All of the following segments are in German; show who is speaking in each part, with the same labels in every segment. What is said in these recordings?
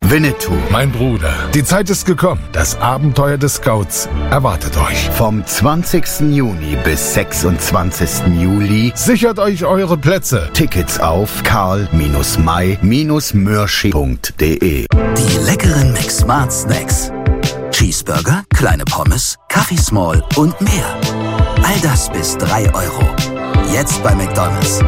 Speaker 1: Winnetou.
Speaker 2: Mein Bruder. Die Zeit ist gekommen. Das Abenteuer des Scouts erwartet euch.
Speaker 1: Vom 20. Juni bis 26. Juli
Speaker 2: Sichert euch eure Plätze.
Speaker 1: Tickets auf karl-may-mürsching.de.
Speaker 3: Die leckeren McSmart Snacks. Cheeseburger, kleine Pommes, Kaffee Small und mehr. All das bis 3 €. Jetzt bei McDonald's.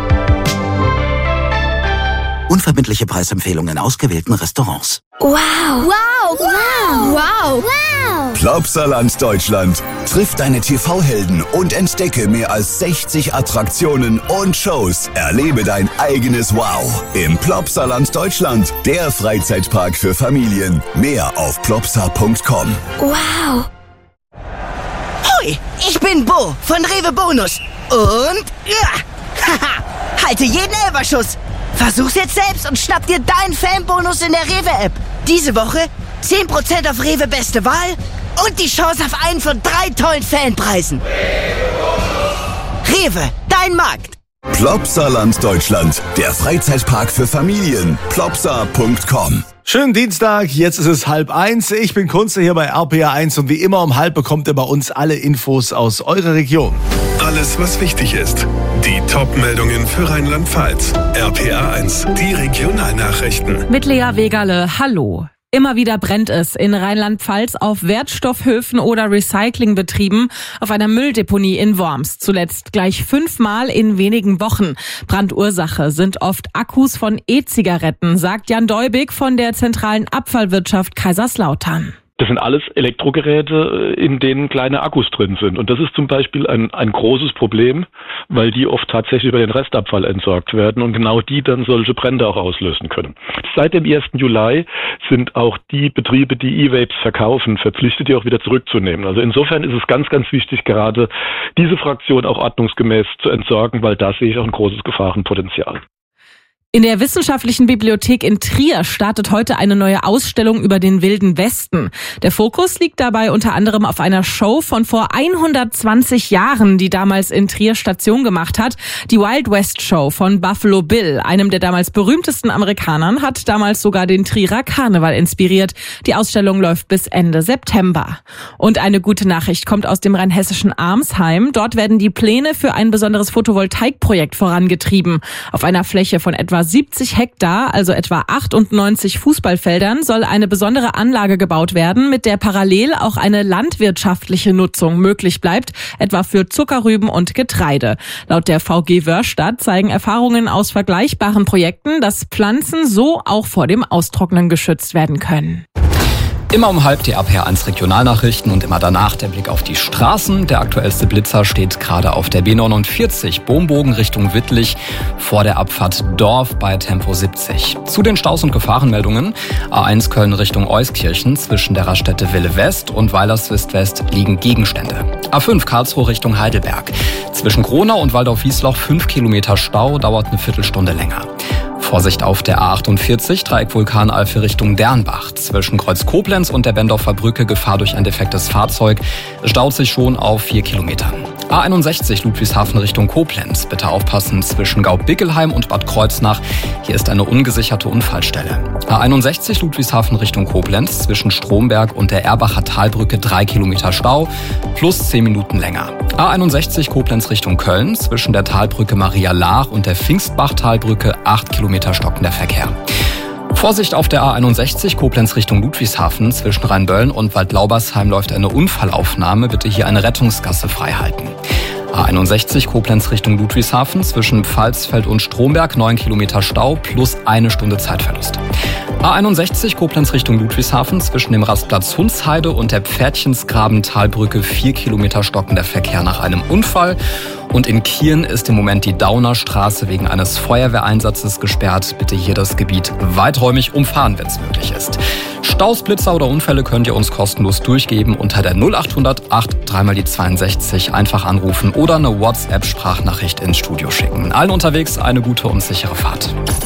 Speaker 3: Unverbindliche Preisempfehlungen in ausgewählten Restaurants.
Speaker 4: Wow! Wow! Wow! Wow! Wow!
Speaker 5: Plopsaland Deutschland. Triff deine TV-Helden und entdecke mehr als 60 Attraktionen und Shows. Erlebe dein eigenes Wow im Plopsaland Deutschland, der Freizeitpark für Familien. Mehr auf plopsa.com.
Speaker 4: Wow!
Speaker 6: Hoi, ich bin Bo von Rewe Bonus. Und haha, halte jeden Elferschuss. Versuch's jetzt selbst und schnapp dir deinen Fanbonus in der Rewe-App. Diese Woche 10% auf Rewe Beste Wahl und die Chance auf einen von 3 tollen Fanpreisen. Rewe, dein Markt.
Speaker 5: Plopsaland Deutschland, der Freizeitpark für Familien. Plopsa.com.
Speaker 7: Schönen Dienstag, jetzt ist es 12:30. Ich bin Kunze hier bei RPA 1 und wie immer um 12 bekommt ihr bei uns alle Infos aus eurer Region.
Speaker 8: Alles, was wichtig ist. Die Top-Meldungen für Rheinland-Pfalz. RPA 1, die Regionalnachrichten.
Speaker 9: Mit Lea Wegerle, hallo. Immer wieder brennt es in Rheinland-Pfalz auf Wertstoffhöfen oder Recyclingbetrieben, auf einer Mülldeponie in Worms. Zuletzt gleich 5-mal in wenigen Wochen. Brandursache sind oft Akkus von E-Zigaretten, sagt Jan Deubig von der zentralen Abfallwirtschaft Kaiserslautern.
Speaker 10: Das sind alles Elektrogeräte, in denen kleine Akkus drin sind. Und das ist zum Beispiel ein großes Problem, weil die oft tatsächlich über den Restabfall entsorgt werden und genau die dann solche Brände auch auslösen können. Seit dem 1. Juli sind auch die Betriebe, die E-Vapes verkaufen, verpflichtet, die auch wieder zurückzunehmen. Also insofern ist es ganz, ganz wichtig, gerade diese Fraktion auch ordnungsgemäß zu entsorgen, weil da sehe ich auch ein großes Gefahrenpotenzial.
Speaker 9: In der Wissenschaftlichen Bibliothek in Trier startet heute eine neue Ausstellung über den Wilden Westen. Der Fokus liegt dabei unter anderem auf einer Show von vor 120 Jahren, die damals in Trier Station gemacht hat. Die Wild West Show von Buffalo Bill, einem der damals berühmtesten Amerikanern, hat damals sogar den Trierer Karneval inspiriert. Die Ausstellung läuft bis Ende September. Und eine gute Nachricht kommt aus dem rheinhessischen Armsheim. Dort werden die Pläne für ein besonderes Photovoltaikprojekt vorangetrieben. Auf einer Fläche von etwa 70 Hektar, also etwa 98 Fußballfeldern, soll eine besondere Anlage gebaut werden, mit der parallel auch eine landwirtschaftliche Nutzung möglich bleibt, etwa für Zuckerrüben und Getreide. Laut der VG Wörrstadt zeigen Erfahrungen aus vergleichbaren Projekten, dass Pflanzen so auch vor dem Austrocknen geschützt werden können.
Speaker 11: Immer um 12 die RPA 1 Regionalnachrichten und immer danach der Blick auf die Straßen. Der aktuellste Blitzer steht gerade auf der B49 Bombogen Richtung Wittlich vor der Abfahrt Dorf bei Tempo 70. Zu den Staus- und Gefahrenmeldungen: A1 Köln Richtung Euskirchen zwischen der Raststätte Wille West und Weilerswist-West liegen Gegenstände. A5 Karlsruhe Richtung Heidelberg. Zwischen Gronau und Waldorf-Wiesloch 5 Kilometer Stau, dauert eine Viertelstunde länger. Vorsicht auf der A48, Dreieck Vulkanalpe Richtung Dernbach. Zwischen Kreuz Koblenz und der Bendorfer Brücke Gefahr durch ein defektes Fahrzeug. Staut sich schon auf 4 Kilometern. A61 Ludwigshafen Richtung Koblenz. Bitte aufpassen zwischen Gaub-Bickelheim und Bad Kreuznach. Hier ist eine ungesicherte Unfallstelle. A61 Ludwigshafen Richtung Koblenz. Zwischen Stromberg und der Erbacher Talbrücke 3 Kilometer Stau. Plus 10 Minuten länger. A61 Koblenz Richtung Köln. Zwischen der Talbrücke Maria Laach und der Pfingstbach-Talbrücke 8 Kilometer stockender Verkehr. Vorsicht auf der A61 Koblenz Richtung Ludwigshafen. Zwischen Rheinböllen und Waldlaubersheim läuft eine Unfallaufnahme. Bitte hier eine Rettungsgasse freihalten. A61 Koblenz Richtung Ludwigshafen. Zwischen Pfalzfeld und Stromberg 9 Kilometer Stau plus 1 Stunde Zeitverlust. A61 Koblenz Richtung Ludwigshafen. Zwischen dem Rastplatz Hunsheide und der Pferdchensgraben-Talbrücke 4 Kilometer stockender Verkehr nach einem Unfall. Und in Kirn ist im Moment die Daunerstraße wegen eines Feuerwehreinsatzes gesperrt. Bitte hier das Gebiet weiträumig umfahren, wenn es möglich ist. Staus, Blitzer oder Unfälle könnt ihr uns kostenlos durchgeben unter der 0800 83 die 62. Einfach anrufen oder eine WhatsApp-Sprachnachricht ins Studio schicken. Allen unterwegs eine gute und sichere Fahrt.